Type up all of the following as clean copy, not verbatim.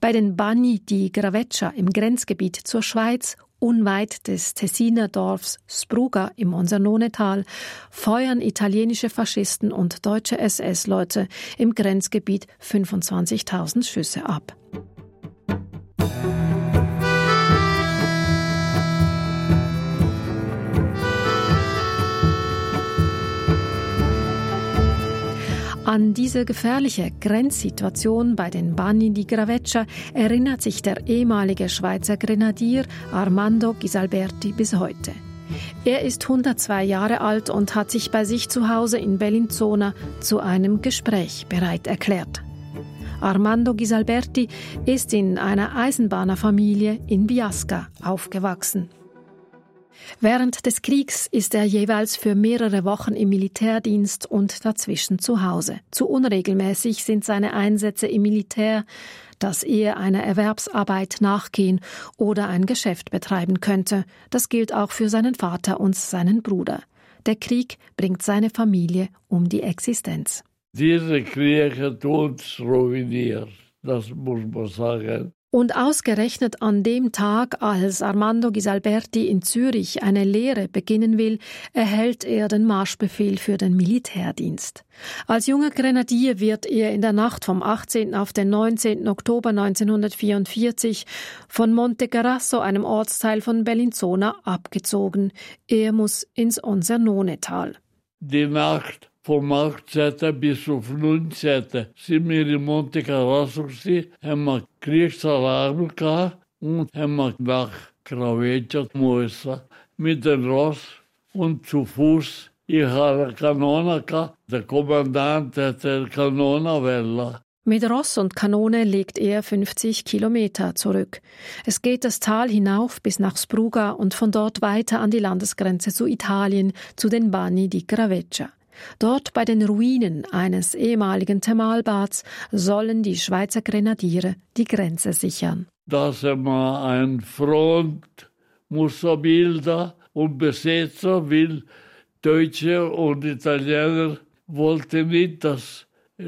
Bei den Bagni di Graveccia im Grenzgebiet zur Schweiz, unweit des Tessiner Dorfs Spruga im Monsernonetal, feuern italienische Faschisten und deutsche SS-Leute im Grenzgebiet 25.000 Schüsse ab. An diese gefährliche Grenzsituation bei den Bagni di Graveccia erinnert sich der ehemalige Schweizer Grenadier Armando Ghisalberti bis heute. Er ist 102 Jahre alt und hat sich bei sich zu Hause in Bellinzona zu einem Gespräch bereit erklärt. Armando Ghisalberti ist in einer Eisenbahnerfamilie in Biasca aufgewachsen. Während des Kriegs ist er jeweils für mehrere Wochen im Militärdienst und dazwischen zu Hause. Zu unregelmäßig sind seine Einsätze im Militär, dass er einer Erwerbsarbeit nachgehen oder ein Geschäft betreiben könnte. Das gilt auch für seinen Vater und seinen Bruder. Der Krieg bringt seine Familie um die Existenz. Dieser Krieg hat uns ruiniert, das muss man sagen. Und ausgerechnet an dem Tag, als Armando Ghisalberti in Zürich eine Lehre beginnen will, erhält er den Marschbefehl für den Militärdienst. Als junger Grenadier wird er in der Nacht vom 18. auf den 19. Oktober 1944 von Monte Garasso, einem Ortsteil von Bellinzona, abgezogen. Er muss ins Monsernonetal. Die Nacht vom 18. bis auf 19. sind wir in Monte Garasso gewesen, haben wir Kriegsalarm gehabt und haben wir nach Graveccia müssen mit dem Ross und zu Fuß. Ich hatte eine Kanone gehabt, der Kommandant hatte eine Kanonenwelle. Mit Ross und Kanone legt er 50 Kilometer zurück. Es geht das Tal hinauf bis nach Spruga und von dort weiter an die Landesgrenze zu Italien, zu den Bagni di Graveccia. Dort bei den Ruinen eines ehemaligen Thermalbads sollen die Schweizer Grenadiere die Grenze sichern. Dass wir ein Front muss bilden und besetzen will. Deutsche und Italiener wollten nicht, dass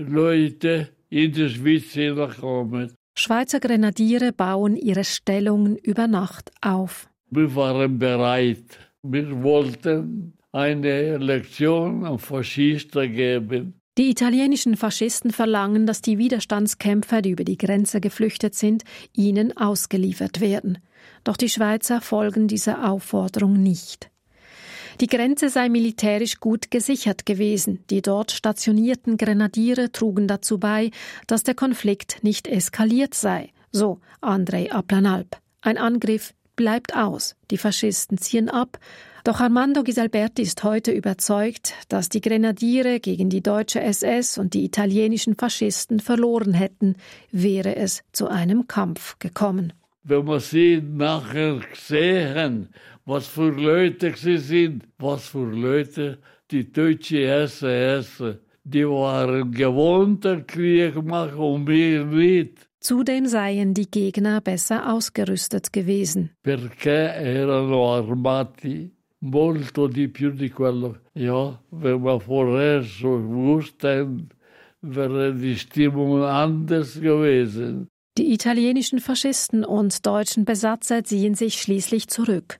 Leute in die Schweiz hineinkommen. Schweizer Grenadiere bauen ihre Stellungen über Nacht auf. Wir waren bereit. Wir wollten eine Lektion an Faschisten geben. Die italienischen Faschisten verlangen, dass die Widerstandskämpfer, die über die Grenze geflüchtet sind, ihnen ausgeliefert werden. Doch die Schweizer folgen dieser Aufforderung nicht. Die Grenze sei militärisch gut gesichert gewesen. Die dort stationierten Grenadiere trugen dazu bei, dass der Konflikt nicht eskaliert sei. So Andrei Aplanalp. Ein Angriff bleibt aus. Die Faschisten ziehen ab. Doch Armando Ghisalberti ist heute überzeugt, dass die Grenadiere gegen die deutsche SS und die italienischen Faschisten verloren hätten, wäre es zu einem Kampf gekommen. Wenn wir sie nachher sehen, was für Leute sie sind, was für Leute die deutsche SS, die waren gewohnt, den Krieg machen und wir nicht. Zudem seien die Gegner besser ausgerüstet gewesen. Perché erano armati molto di più di quello. Ja, wenn wir vorher so wussten, wäre die Stimmung anders gewesen. Die italienischen Faschisten und deutschen Besatzer ziehen sich schließlich zurück.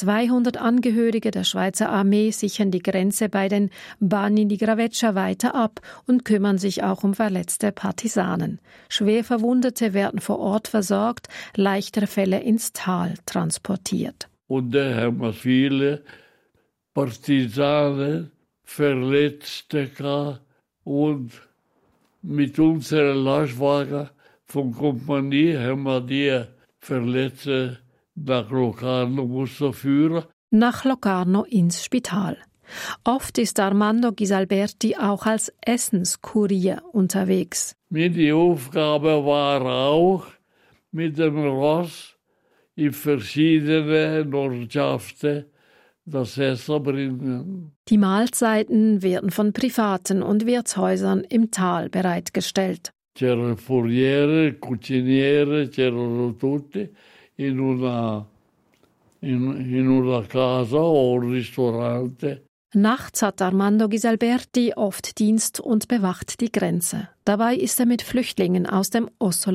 200 Angehörige der Schweizer Armee sichern die Grenze bei den Bagni di Graveccia weiter ab und kümmern sich auch um verletzte Partisanen. Schwer Verwundete werden vor Ort versorgt, leichtere Fälle ins Tal transportiert. Und da haben wir viele Partisanen, Verletzte gehabt und mit unserem Lastwagen von Kompanie haben wir die Verletzten nach Locarno musste führen. Nach Locarno ins Spital. Oft ist Armando Ghisalberti auch als Essenskurier unterwegs. Meine Aufgabe war auch, mit dem Ross in verschiedene Ortschaften das Essen bringen. Die Mahlzeiten werden von Privaten und Wirtshäusern im Tal bereitgestellt. C'erano furiere, cuciniere, c'erano tutti in una casa o un ristorante. Nachts hat Armando Ghisalberti oft Dienst und bewacht die Grenze. Dabei ist er mit Flüchtlingen aus dem Ossola